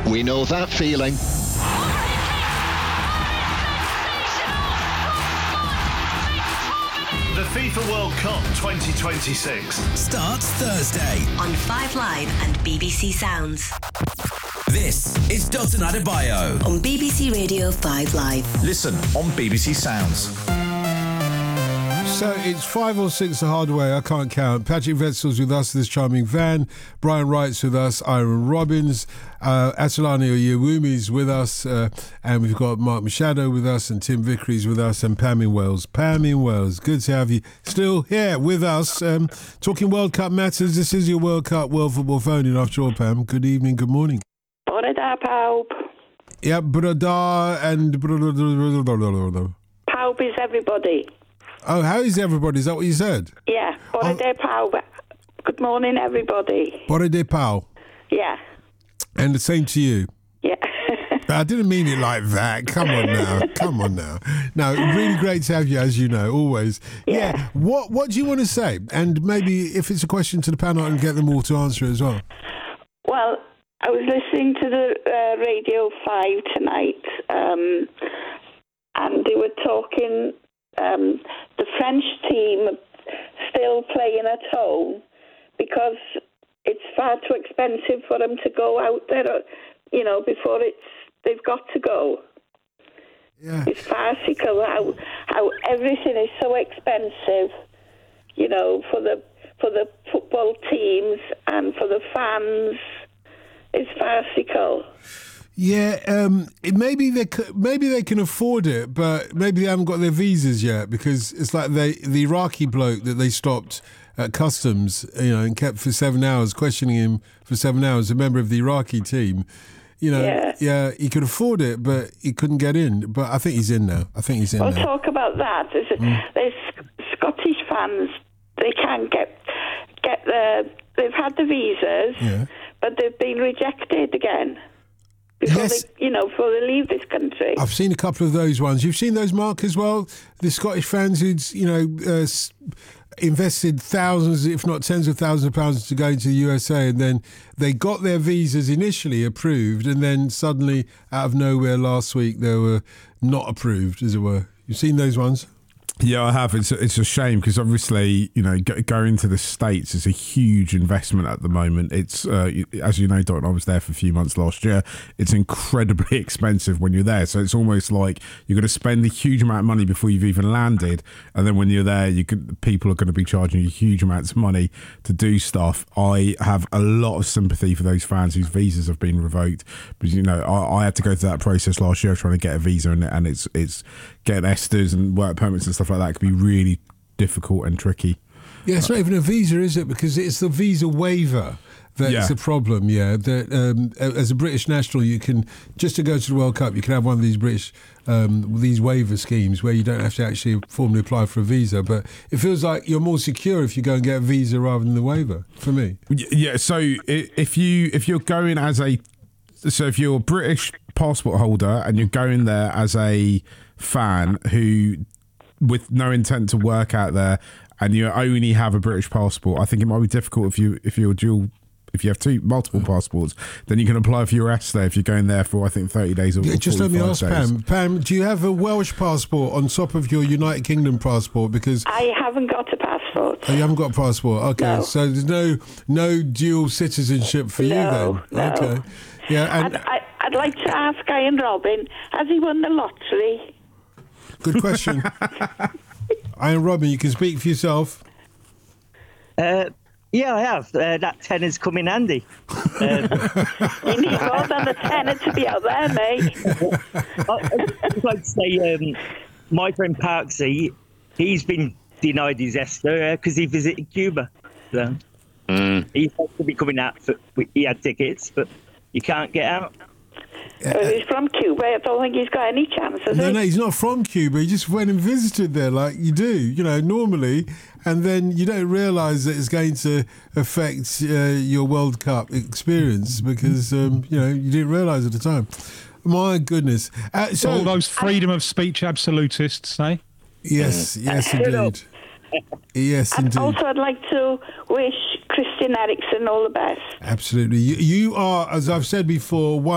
We know that feeling. The FIFA World Cup 2026 starts Thursday on 5 Live and BBC Sounds. This is Dalton Adebayo on BBC Radio 5 Live. Listen on BBC Sounds. So it's 5 or 6 the hard way, I can't count. Patrick Wetzel's with us, this charming van. Brian Wright's with us, Aaron Robbins. Atalani Oyewumi's with us. And we've got Mark Machado with us and Tim Vickery's with us and Pam in Wales. Pam in Wales, good to have you still here with us. Talking World Cup matters, this is your World Cup World Football Phone-in after all, Pam. Good evening, good morning. Bore da pawb. Yep, brada and... Pawb is everybody. Oh, how is everybody? Is that what you said? Yeah, bore da pawb. Good morning, everybody. Bore de pau. Yeah. And the same to you. Yeah. I didn't mean it like that. Come on now. Come on now. No, really great to have you, as you know, always. Yeah. What do you want to say? And maybe if it's a question to the panel, I can get them all to answer it as well. Well, I was listening to the Radio 5 tonight, and they were talking... the French team still playing at home because it's far too expensive for them to go out there, before they've got to go. Yeah. It's farcical how everything is so expensive, for the football teams and for the fans. It's farcical. Yeah, maybe they can afford it, but maybe they haven't got their visas yet, because it's like the Iraqi bloke that they stopped at customs, and kept for 7 hours, questioning him for 7 hours, a member of the Iraqi team. Yeah, he could afford it, but he couldn't get in. But I think he's in now. We'll talk about that. There's Scottish fans, they can't get they've had the visas, but they've been rejected again. Before they leave this country. I've seen a couple of those ones. You've seen those, Mark, as well? The Scottish fans who'd, invested thousands, if not tens of thousands of pounds to go into the USA, and then they got their visas initially approved, and then suddenly, out of nowhere last week, they were not approved, as it were. You've seen those ones? Yeah, I have. It's a shame because obviously, going to the States is a huge investment at the moment. It's, as you know, Dalton, I was there for a few months last year. It's incredibly expensive when you're there. So it's almost like you're going to spend a huge amount of money before you've even landed. And then when you're there, people are going to be charging you huge amounts of money to do stuff. I have a lot of sympathy for those fans whose visas have been revoked. Because, I had to go through that process last year trying to get a visa, and it's getting ESTAs and work permits and stuff like that can be really difficult and tricky. Yeah, it's not even a visa, is it? Because it's the visa waiver that's the problem, that as a British national, you can, just to go to the World Cup, you can have one of these British, these waiver schemes where you don't have to actually formally apply for a visa, but it feels like you're more secure if you go and get a visa rather than the waiver, for me. Yeah, so if you're going if you're a British passport holder and you're going there as a fan who, with no intent to work out there, and you only have a British passport, I think it might be difficult if you're dual. If you have multiple passports, then you can apply for your ESTA if you're going there for, I think, 30 days or 45 days. Just let me ask Pam. Pam, do you have a Welsh passport on top of your United Kingdom passport? Because I haven't got a passport. Oh, you haven't got a passport? Okay, no. So there's no dual citizenship for you then? No. Okay. Yeah, and I'd like to ask Ian Robin, has he won the lottery? Good question. Ian Robin, you can speak for yourself. Yeah, I have. That tenner's come in handy. You need more than the tenner to be out there, mate. I'd like to say, my friend Parksy, he's been denied his ESTA because he visited Cuba. So he's supposed to be coming out. He had tickets, but you can't get out. He's from Cuba. I don't think he's got any chance, has he? No, he's not from Cuba. He just went and visited there like you do, normally. And then you don't realise that it's going to affect your World Cup experience because, you didn't realise at the time. My goodness. So all those freedom of speech absolutists, eh? Yes, indeed. Yes, and indeed. Also, I'd like to wish Christian Eriksen all the best. Absolutely. You are, as I've said before, one